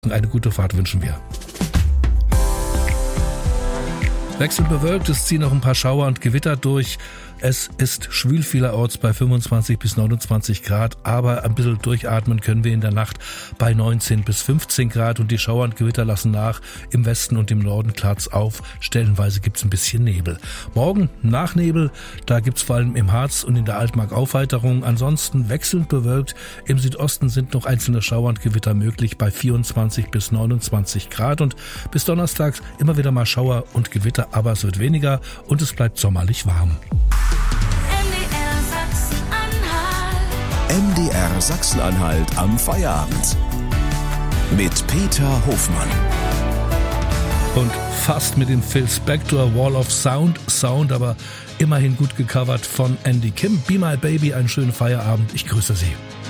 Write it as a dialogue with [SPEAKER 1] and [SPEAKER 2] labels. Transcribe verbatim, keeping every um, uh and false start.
[SPEAKER 1] Eine gute Fahrt wünschen wir. Wechselbewölkt, es ziehen noch ein paar Schauer und Gewitter durch. Es ist schwül vielerorts bei fünfundzwanzig bis neunundzwanzig Grad, aber ein bisschen durchatmen können wir in der Nacht bei neunzehn bis fünfzehn Grad und die Schauer und Gewitter lassen nach. Im Westen und im Norden klart's auf, stellenweise gibt's ein bisschen Nebel. Morgen Nachnebel, da gibt's vor allem im Harz und in der Altmark Aufheiterung. Ansonsten wechselnd bewölkt. Im Südosten sind noch einzelne Schauer und Gewitter möglich bei vierundzwanzig bis neunundzwanzig Grad und bis donnerstags immer wieder mal Schauer und Gewitter, aber es wird weniger und es bleibt sommerlich warm.
[SPEAKER 2] M D R Sachsen-Anhalt am Feierabend mit Peter Hofmann.
[SPEAKER 1] Und fast mit dem Phil Spector Wall of Sound, Sound, aber immerhin gut gecovert von Andy Kim. Be My Baby, einen schönen Feierabend. Ich grüße Sie.